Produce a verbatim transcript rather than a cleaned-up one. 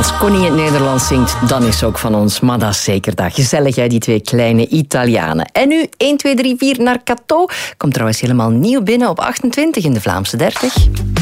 Als Connie in het Nederlands zingt, dan is ze ook van ons. Maar dat is zeker dat. Gezellig, hè, die twee kleine Italianen. En nu één, twee, drie, vier naar Cateau. Komt trouwens helemaal nieuw binnen op achtentwintig in de Vlaamse dertig.